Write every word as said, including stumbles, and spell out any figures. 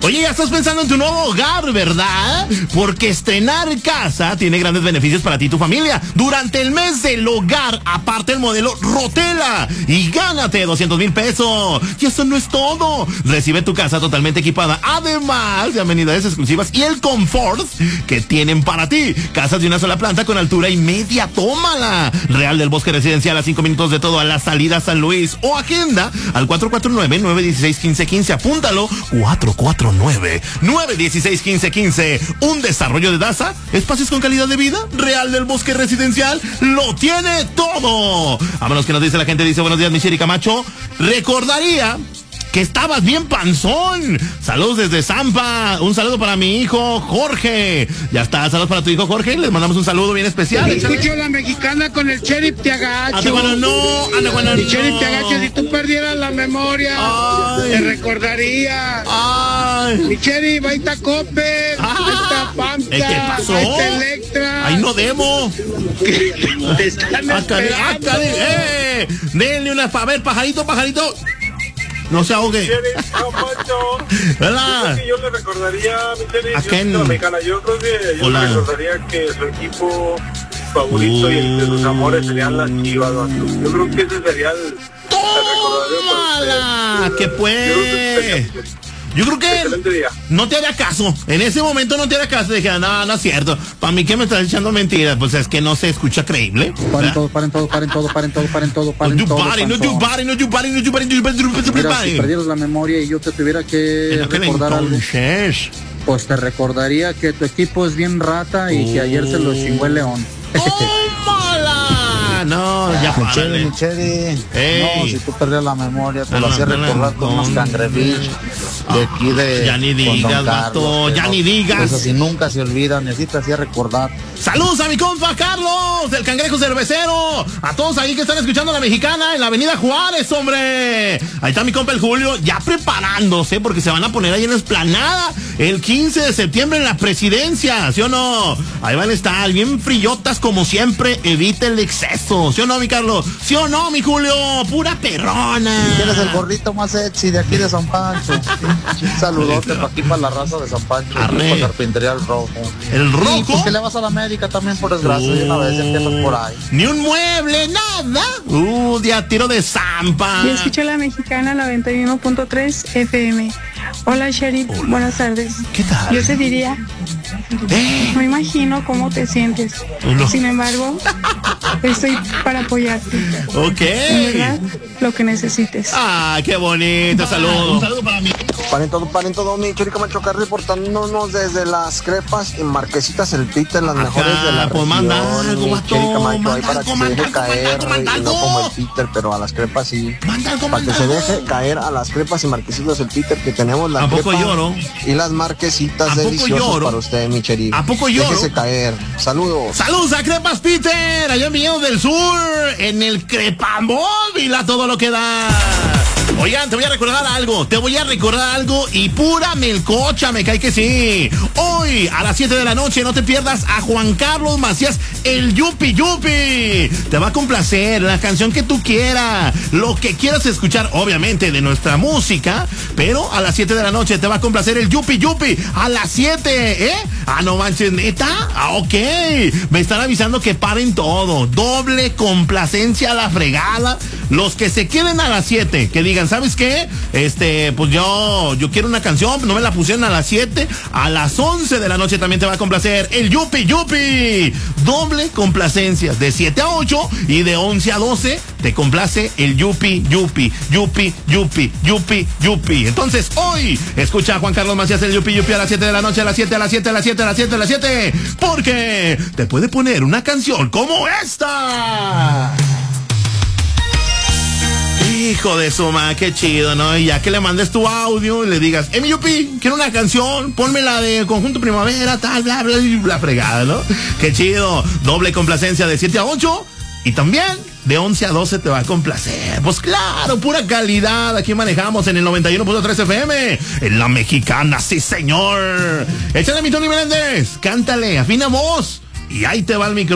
Oye, ya estás pensando en tu nuevo hogar, ¿verdad? Porque estrenar casa tiene grandes beneficios para ti y tu familia. Durante el mes del hogar, aparte el modelo Rotela y gánate doscientos mil pesos. Y eso no es todo. Recibe tu casa totalmente equipada, además de amenidades exclusivas y el confort que tienen para ti. Casas de una sola planta con altura y media, tómala. Real del Bosque Residencial, a cinco minutos de todo, a la salida a San Luis. O agenda al cuatro cuatro nueve, nueve uno seis, uno cinco uno cinco. Apúntalo, cuatro cuatro nueve, nueve uno seis, uno cinco uno cinco. Un desarrollo de Daza, espacios con calidad de vida. Real del Bosque Residencial lo tiene todo. Vámonos, que nos dice la gente. Dice: buenos días, Michelle y Camacho. Recordaría que estabas bien panzón. Saludos desde Zampa. Un saludo para mi hijo Jorge. Ya está, saludos para tu hijo Jorge. Les mandamos un saludo bien especial. Escucho la mexicana con el sheriff te agacho. Anda cuando no, anda cuando no. El sheriff te agacho, si tú perdieras la memoria, ay, te recordaría. Ay. Mi sheriff, ahí está Coppel, ah, ahí está Pampa, ¿qué pasó? ahí está Electra. Ahí no demo. Te están esperando. ¡Eh! Denle una, a ver, pajarito, pajarito. No se ahogue. ¿Verdad? Yo le recordaría, ¿a quién? Yo creo que yo le recordaría que su equipo favorito uh. y el de sus amores serían las Chivas. Yo creo que ese sería el... ¡Tómala! ¿Qué pues? Yo creo que no te haría caso. En ese momento no te haría caso. Dije, no, no es cierto. Para mí que me estás echando mentiras. Pues es que no se escucha creíble. Paren todo, paren todo, paren todo, paren todo, paren todo, paren todo. No you no you pare, no you pare, no you pare, no you pare, no you pare. Mira, si perdieras la memoria y yo te tuviera que recordar algo, pues te recordaría que tu equipo es bien rata y que ayer se lo chingó el León. ¡Tómala! No, ya Michelle, Michelle. No, si tú perdías la memoria, te lo hacía recordar con unos cangrefish de aquí de... Ya ni digas, vato, ya ni digas. Eso sí, nunca se olvida, necesitas hacía recordar. Saludos a mi compa Carlos, del Cangrejo Cervecero. A todos ahí que están escuchando La Mexicana en la Avenida Juárez, hombre. Ahí está mi compa el Julio, ya preparándose porque se van a poner ahí en la explanada el quince de septiembre en la presidencia, ¿sí o no? Ahí van a estar bien frillotas como siempre, evita el exceso, ¿sí o no, mi Carlos? ¿Sí o no, mi Julio? Pura perrona. Tienes el gorrito más sexy de aquí de San Pancho. Un saludote para aquí, para la raza de San Pancho, para Carpintería El Rojo. ¿El Rojo? Y pues que le vas a la América también, por desgracia, uh, y una vez empiezas por ahí. Ni un mueble, nada. Uh, de a tiro de Zampa. Yo escucho La Mexicana noventa y uno punto tres F M. Hola, Sheriff. Hola. Buenas tardes. ¿Qué tal? Yo te diría, ¿Eh? me imagino cómo te sientes. No. Sin embargo, estoy para apoyarte. Ok. En verdad, lo que necesites. Ah, qué bonito. Saludos. Un saludo para mí. Paren todo, paren todo, mi Chorica Machoca, reportándonos desde las Crepas y Marquesitas El Peter, las mejores Acá, de la pues región. Manda algo, vato, Chorica Macho, ahí para algo, que se deje algo, caer, algo, y no como el Peter, pero a las Crepas sí. Algo, para que se deje caer a las Crepas y Marquesitas El Peter, que tenemos la ¿A poco crepa lloro? Y las Marquesitas deliciosas para usted, mi Chorica. ¿A poco lloro? Déjese caer. Saludos. Saludos a Crepas Peter, allá en Villanos del Sur, en el Crepamóvil, a todo lo que da. Oigan, te voy a recordar algo, te voy a recordar algo y pura melcocha, me cae que sí. Hoy a las siete de la noche no te pierdas a Juan Carlos Macías, el Yupi Yupi. Te va a complacer la canción que tú quieras, lo que quieras escuchar, obviamente de nuestra música, pero a las siete de la noche te va a complacer el Yupi Yupi. A las siete, ¿eh? Ah, no manches, neta. Ah, ok. Me están avisando que paren todo. Doble complacencia a la fregada. Los que se queden a las siete, que digan, ¿sabes qué? Este, pues yo, yo quiero una canción, no me la pusieron a las siete, a las once de la noche también te va a complacer el Yupi Yupi. Doble complacencia, de siete a ocho y de once a doce te complace el Yupi Yupi, Yupi Yupi, Yupi Yupi. Entonces, hoy, escucha a Juan Carlos Macías, el Yupi Yupi a las siete de la noche, a las siete, a las siete, a las siete, a las siete, a las siete, porque te puede poner una canción como esta. Hijo de su madre, qué chido, ¿no? Y ya que le mandes tu audio y le digas, eh, mi Yupi, quiero una canción, ponme la de Conjunto Primavera, tal, bla, bla, bla, fregada, ¿no? Qué chido. Doble complacencia de siete a ocho y también de once a doce te va a complacer. Pues claro, pura calidad. Aquí manejamos en el noventa y uno punto tres F M, en La Mexicana, sí, señor. Échale, mi Tony Meléndez, cántale, afina voz y ahí te va el micrófono.